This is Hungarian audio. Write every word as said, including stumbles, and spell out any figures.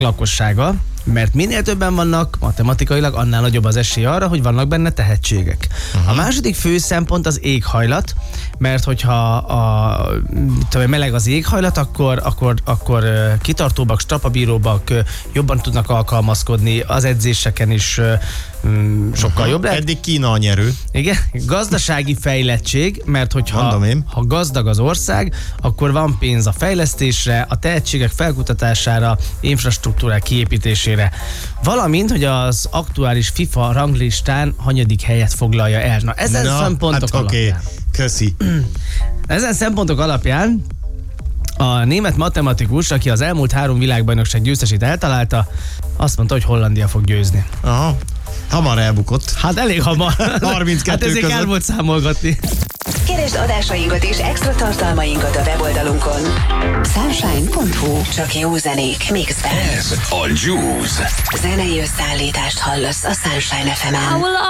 lakossága, mert minél többen vannak, matematikailag annál nagyobb az esély arra, hogy vannak benne tehetségek. Uh-huh. A második fő szempont az éghajlat, mert hogyha a, tudom, meleg az éghajlat, akkor, akkor, akkor kitartóbbak, strapabíróbbak, jobban tudnak alkalmazkodni, az edzéseken is mm, sokkal uh-huh. jobb lehet. Eddig Kína a nyerő. Igen, gazdasági fejlettség, mert hogyha ha gazdag az ország, akkor van pénz a fejlesztésre, a tehetségek felkutatására, infrastruktúrák kiépítésére. Valamint, hogy az aktuális FIFA ranglistán hanyadik helyet foglalja el. Na, ezen Na, szempontok hát alapján. Okay. Köszi. Ezen szempontok alapján a német matematikus, aki az elmúlt három világbajnokság győztesét eltalálta, azt mondta, hogy Hollandia fog győzni. Aha. Hamar elbukott. Hát elég hamar. harminckettő hát ezért között. el volt számolgatni. Keresd adásainkat és extra tartalmainkat a weboldalunkon. Sunshine pont hu. Csak jó zenék mixben. Ez a Juice. Zenei összeállítást hallasz a Sunshine ef emen.